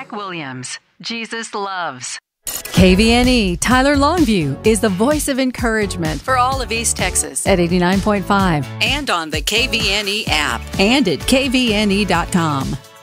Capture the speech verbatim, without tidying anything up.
Zach Williams, Jesus Loves. K V N E Tyler Longview is the voice of encouragement for all of East Texas at eighty-nine point five and on the K V N E app and at K V N E dot com.